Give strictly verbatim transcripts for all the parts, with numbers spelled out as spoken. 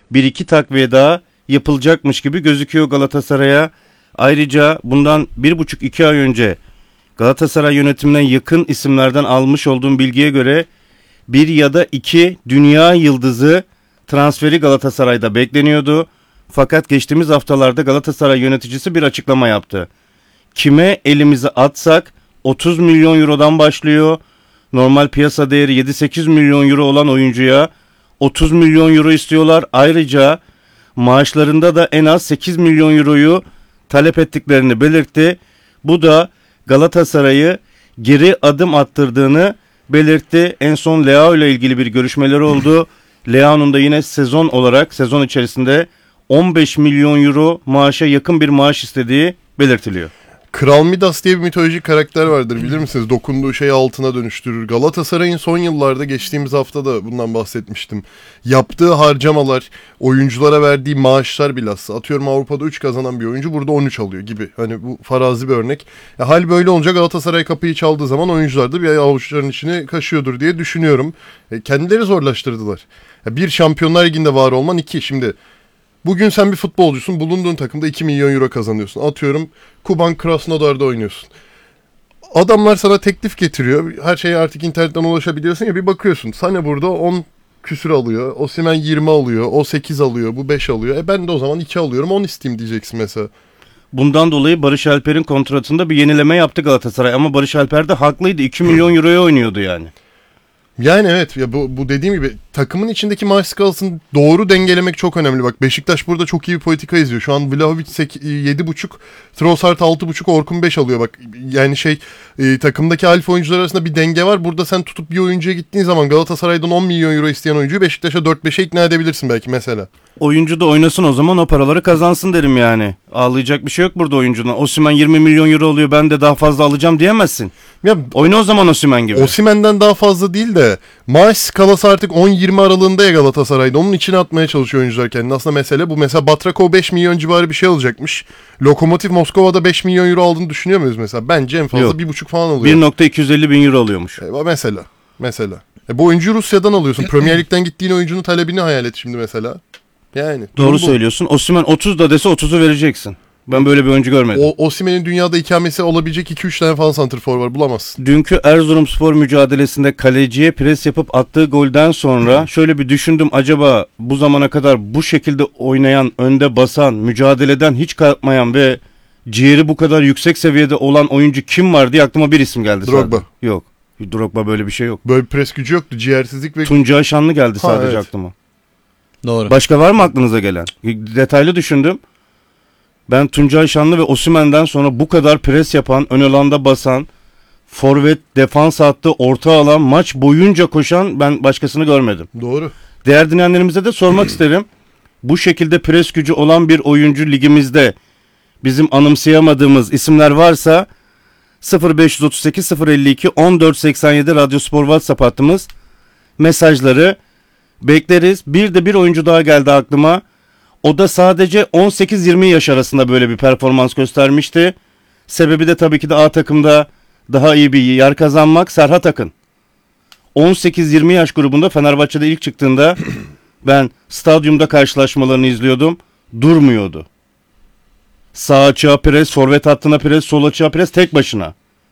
bir iki takviye daha yapılacakmış gibi gözüküyor Galatasaray'a. Ayrıca bundan bir buçuk iki ay önce Galatasaray yönetimine yakın isimlerden almış olduğum bilgiye göre bir ya da iki dünya yıldızı transferi Galatasaray'da bekleniyordu. Fakat geçtiğimiz haftalarda Galatasaray yöneticisi bir açıklama yaptı. Kime elimizi atsak otuz milyon eurodan başlıyor. Normal piyasa değeri yedi sekiz milyon euro olan oyuncuya otuz milyon euro istiyorlar. Ayrıca maaşlarında da en az sekiz milyon euroyu talep ettiklerini belirtti. Bu da Galatasaray'ı geri adım attırdığını belirtti. En son Leao ile ilgili bir görüşmeleri oldu. Leao'nun da yine sezon olarak sezon içerisinde on beş milyon euro maaşa yakın bir maaş istediği belirtiliyor. Kral Midas diye bir mitolojik karakter vardır, bilir misiniz? Dokunduğu şeyi altına dönüştürür. Galatasaray'ın son yıllarda, geçtiğimiz hafta da bundan bahsetmiştim, yaptığı harcamalar, oyunculara verdiği maaşlar bilhassa. Atıyorum Avrupa'da üç kazanan bir oyuncu burada on üç alıyor gibi. Hani bu farazi bir örnek. E, hal böyle olunca Galatasaray kapıyı çaldığı zaman oyuncular da bir avuçların içine kaşıyordur diye düşünüyorum. E, kendileri zorlaştırdılar. E, bir, Şampiyonlar Ligi'nde var olman. iki şimdi bugün sen bir futbolcusun, bulunduğun takımda iki milyon euro kazanıyorsun. Atıyorum Kuban Krasnodar'da oynuyorsun. Adamlar sana teklif getiriyor. Her şeye artık internetten ulaşabiliyorsun ya, bir bakıyorsun. Sana burada on küsür alıyor. Osimhen yirmi alıyor. O sekiz alıyor. Bu beş alıyor. E ben de o zaman iki alıyorum, on isteyeyim diyeceksin mesela. Bundan dolayı Barış Alper'in kontratında bir yenileme yaptı Galatasaray. Ama Barış Alper de haklıydı. iki milyon euroya oynuyordu yani. Yani evet, ya bu, bu dediğim gibi takımın içindeki maaş skalasını doğru dengelemek çok önemli. Bak Beşiktaş burada çok iyi bir politika izliyor. Şu an Vlahovic yedi buçuk, Trossard altı buçuk, Orkun beş alıyor. Bak yani şey e, takımdaki alfa oyuncular arasında bir denge var. Burada sen tutup bir oyuncuya gittiğin zaman Galatasaray'dan on milyon euro isteyen oyuncuyu Beşiktaş'a dört beşe ikna edebilirsin belki mesela. Oyuncu da oynasın o zaman, o paraları kazansın derim yani. Ağlayacak bir şey yok burada oyuncuna. Osimhen yirmi milyon euro alıyor, ben de daha fazla alacağım diyemezsin. Ya, oyna o zaman Osimhen gibi. Osimhen'den daha fazla değil de maaş skalası artık on yirmi aralığında ya Galatasaray'da. Onun içine atmaya çalışıyor oyuncular kendini. Aslında mesele bu. Mesela Batrakov beş milyon civarı bir şey alacakmış. Lokomotiv Moskova'da beş milyon euro aldığını düşünüyor muyuz mesela? Bence en fazla bir buçuk falan alıyor. bir milyon iki yüz elli bin euro alıyormuş. E, mesela. Mesela. E, bu oyuncuyu Rusya'dan alıyorsun. Premier Lig'den gittiğin oyuncunun talebini hayal et şimdi mesela. Yani. Doğru söylüyorsun. Osimhen otuz da dese otuzu vereceksin. Ben böyle bir oyuncu görmedim. O, Osimhen'in dünyada ikamesi olabilecek iki üç tane falan santrfor var, bulamazsın. Dünkü Erzurumspor mücadelesinde kaleciye pres yapıp attığı golden sonra şöyle bir düşündüm. Acaba bu zamana kadar bu şekilde oynayan, önde basan, mücadeleden hiç kalkmayan ve ciğeri bu kadar yüksek seviyede olan oyuncu kim var diye aklıma bir isim geldi. Drogba. Sadece. Yok. Drogba böyle bir şey yok. Böyle bir pres gücü yoktu. Ciğersizlik ve... Tuncay Şanlı geldi ha, sadece evet. aklıma. Doğru. Başka var mı aklınıza gelen? Detaylı düşündüm. Ben Tuncay Şanlı ve Osimhen'den sonra bu kadar pres yapan, ön alanda basan, forvet, defans hattı, orta alan, maç boyunca koşan ben başkasını görmedim. Doğru. Değer dinleyenlerimize de sormak isterim. Bu şekilde pres gücü olan bir oyuncu ligimizde bizim anımsayamadığımız isimler varsa sıfır beş otuz sekiz sıfır elli iki on dört seksen yedi Radyo Spor WhatsApp hattımız. Mesajları bekleriz. Bir de bir oyuncu daha geldi aklıma. O da sadece on sekiz yirmi yaş arasında böyle bir performans göstermişti. Sebebi de tabii ki de A takımda daha iyi bir yer kazanmak. Serhat Akın. on sekiz yirmi yaş grubunda Fenerbahçe'de ilk çıktığında ben stadyumda karşılaşmalarını izliyordum. Durmuyordu. Sağ açığa pres, forvet hattına pres, sol açığa pres tek başına.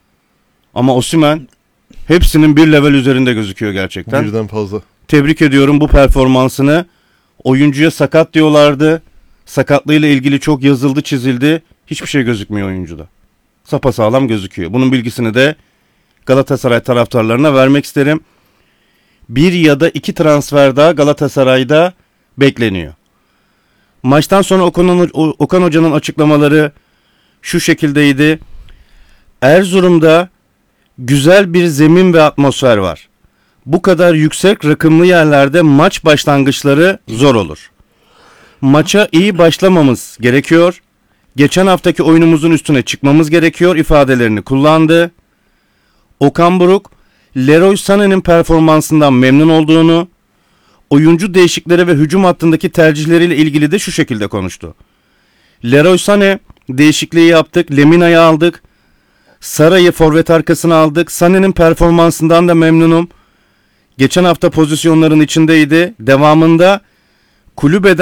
Ama Osimhen hepsinin bir level üzerinde gözüküyor gerçekten. Birden fazla. Tebrik ediyorum bu performansını. Oyuncuya sakat diyorlardı. Sakatlığıyla ilgili çok yazıldı, çizildi. Hiçbir şey gözükmüyor oyuncuda. Sapasağlam gözüküyor. Bunun bilgisini de Galatasaray taraftarlarına vermek isterim. Bir ya da iki transfer daha Galatasaray'da bekleniyor. Maçtan sonra Okan, Okan Hoca'nın açıklamaları şu şekildeydi. Erzurum'da güzel bir zemin ve atmosfer var. Bu kadar yüksek rakımlı yerlerde maç başlangıçları zor olur. Maça iyi başlamamız gerekiyor. Geçen haftaki oyunumuzun üstüne çıkmamız gerekiyor ifadelerini kullandı. Okan Buruk, Leroy Sané'nin performansından memnun olduğunu, oyuncu değişikleri ve hücum hattındaki tercihleriyle ilgili de şu şekilde konuştu. Leroy Sané değişikliği yaptık, Lemina'yı aldık, Sara'yı forvet arkasına aldık. Sané'nin performansından da memnunum. Geçen hafta pozisyonların içindeydi. Devamında kulübeden